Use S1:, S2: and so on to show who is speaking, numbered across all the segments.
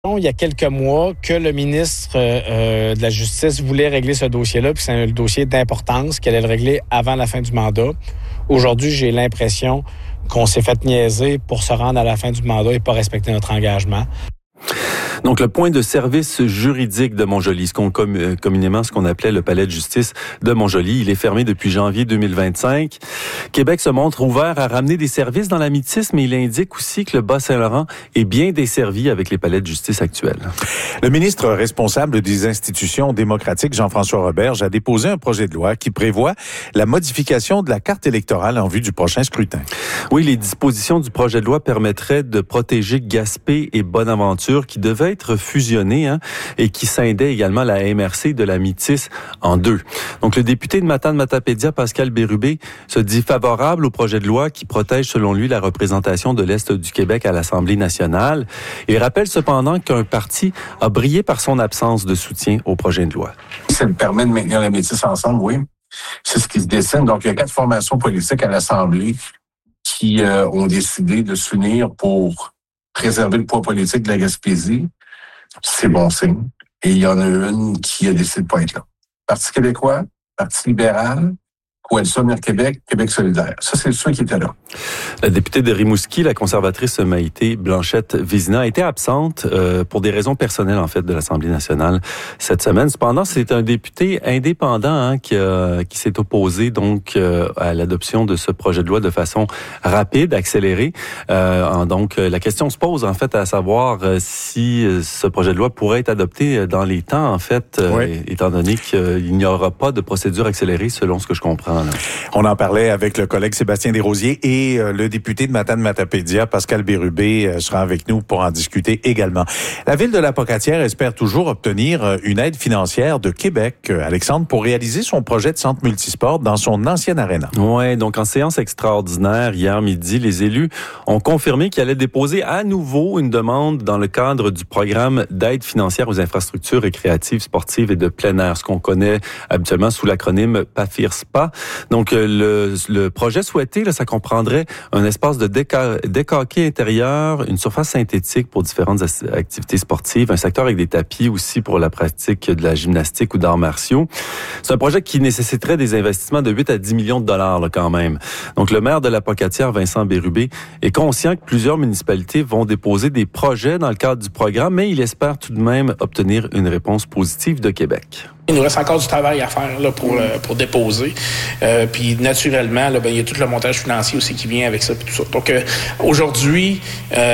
S1: Il y a quelques mois que le ministre de la Justice voulait régler ce dossier-là, puis c'est un dossier d'importance, qu'elle allait le régler avant la fin du mandat. Aujourd'hui, j'ai l'impression qu'on s'est fait niaiser pour se rendre à la fin du mandat et pas respecter notre engagement.
S2: Donc, le point de service juridique de Montjoly, communément ce qu'on appelait le palais de justice de Montjoly, il est fermé depuis janvier 2025. Québec se montre ouvert à ramener des services dans la Métis, mais il indique aussi que le Bas-Saint-Laurent est bien desservi avec les palais de justice actuels.
S3: Le ministre responsable des institutions démocratiques, Jean-François Roberge, a déposé un projet de loi qui prévoit la modification de la carte électorale en vue du prochain scrutin.
S2: Oui, les dispositions du projet de loi permettraient de protéger Gaspé et Bonaventure qui devaient être fusionnés et qui scindaient également la MRC de la Métis en deux. Donc, le député de Matane-Matapédia, Pascal Bérubé, se dit favorable au projet de loi qui protège, selon lui, la représentation de l'Est du Québec à l'Assemblée nationale. Il rappelle cependant qu'un parti a brillé par son absence de soutien au projet de loi.
S4: Ça me permet de maintenir la Métis ensemble, oui. C'est ce qui se dessine. Donc, il y a 4 formations politiques à l'Assemblée qui ont décidé de s'unir pour préserver le poids politique de la Gaspésie. C'est bon signe. Et il y en a une qui a décidé de pas être là. Parti québécois, Parti libéral, Coalition Avenir Québec, Québec solidaire. Ça, c'est ceux qui étaient là.
S2: La députée de Rimouski, la conservatrice Maïté Blanchette-Vézina, a été absente pour des raisons personnelles, en fait, de l'Assemblée nationale cette semaine. Cependant, c'est un député indépendant qui s'est opposé donc à l'adoption de ce projet de loi de façon rapide, accélérée. Donc, la question se pose, en fait, à savoir si ce projet de loi pourrait être adopté dans les temps, en fait, oui. Étant donné qu'il n'y aura pas de procédure accélérée, selon ce que je comprends. Là.
S3: On en parlait avec le collègue Sébastien Desrosiers et le député de Matane-Matapédia, Pascal Bérubé, sera avec nous pour en discuter également. La ville de La Pocatière espère toujours obtenir une aide financière de Québec, Alexandre, pour réaliser son projet de centre multisport dans son ancienne aréna.
S2: Oui, donc en séance extraordinaire, hier midi, les élus ont confirmé qu'ils allaient déposer à nouveau une demande dans le cadre du programme d'aide financière aux infrastructures récréatives, sportives et de plein air, ce qu'on connaît habituellement sous l'acronyme PAFIR-SPA. Donc, le projet souhaité, là, ça comprendrait un espace de deck hockey intérieur, une surface synthétique pour différentes activités sportives, un secteur avec des tapis aussi pour la pratique de la gymnastique ou d'arts martiaux. C'est un projet qui nécessiterait des investissements de 8 à 10 millions de dollars là, quand même. Donc, le maire de La Pocatière, Vincent Bérubé, est conscient que plusieurs municipalités vont déposer des projets dans le cadre du programme, mais il espère tout de même obtenir une réponse positive de Québec.
S5: Il nous reste encore du travail à faire là, pour déposer. Puis naturellement, là, il y a tout le montage financier aussi qui vient avec ça. Puis tout ça. Donc aujourd'hui,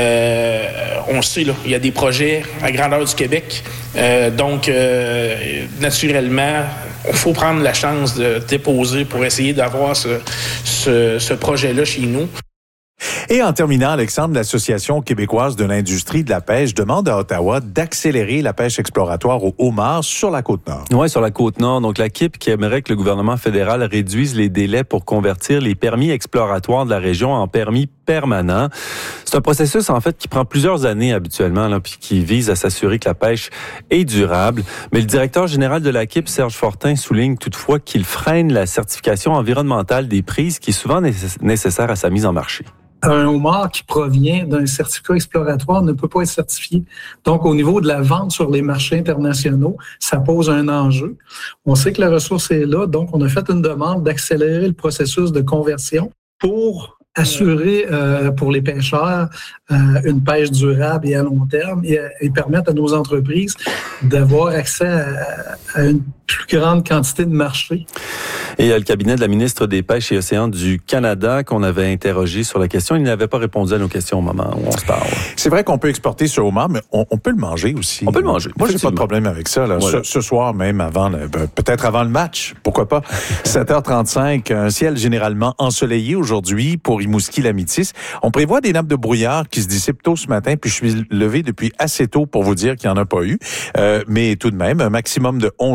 S5: on sait, là, il y a des projets à grandeur du Québec. Donc naturellement, il faut prendre la chance de déposer pour essayer d'avoir ce projet-là chez nous.
S3: Et en terminant, Alexandre, l'Association québécoise de l'industrie de la pêche demande à Ottawa d'accélérer la pêche exploratoire au homard sur la Côte-Nord.
S2: Oui, sur la Côte-Nord. Donc, la CIP qui aimerait que le gouvernement fédéral réduise les délais pour convertir les permis exploratoires de la région en permis permanents. C'est un processus, en fait, qui prend plusieurs années habituellement, là, puis qui vise à s'assurer que la pêche est durable. Mais le directeur général de la CIP, Serge Fortin, souligne toutefois qu'il freine la certification environnementale des prises qui est souvent nécessaire à sa mise en marché.
S6: Un homard qui provient d'un certificat exploratoire ne peut pas être certifié. Donc, au niveau de la vente sur les marchés internationaux, ça pose un enjeu. On sait que la ressource est là, donc on a fait une demande d'accélérer le processus de conversion pour assurer pour les pêcheurs une pêche durable et à long terme et permettre à nos entreprises d'avoir accès à une plus grande quantité de marchés.
S2: Et le cabinet de la ministre des Pêches et Océans du Canada qu'on avait interrogé sur la question, il n'avait pas répondu à nos questions au moment où on se parle.
S3: C'est vrai qu'on peut exporter ce homard, mais on peut le manger aussi.
S2: On peut le manger.
S3: Moi, j'ai pas de problème avec ça. Là. Voilà. Ce soir même, peut-être avant le match, pourquoi pas. 7h35, un ciel généralement ensoleillé aujourd'hui pour Rimouski-la-Métis. On prévoit des nappes de brouillard qui se dissipent tôt ce matin, puis je suis levé depuis assez tôt pour vous dire qu'il n'y en a pas eu. Mais tout de même, un maximum de 11 degrés.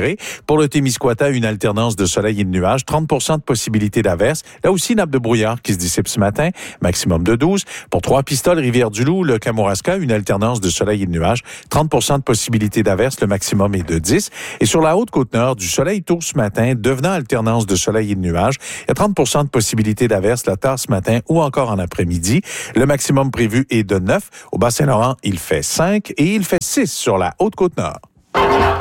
S3: soirée. Pour le Témiscouata, une alternance de soleil et de nuages, 30% de possibilité d'averse. Là aussi, nappe de brouillard qui se dissipe ce matin, maximum de 12. Pour Trois-Pistoles, Rivière-du-Loup, le Kamouraska, une alternance de soleil et de nuages, 30% de possibilité d'averse, le maximum est de 10. Et sur la Haute-Côte-Nord, du soleil tôt ce matin, devenant alternance de soleil et de nuages, il y a 30% de possibilité d'averse là tard ce matin ou encore en après-midi. Le maximum prévu est de 9. Au Bas-Saint-Laurent, il fait 5 et il fait 6 sur la Haute-Côte-Nord.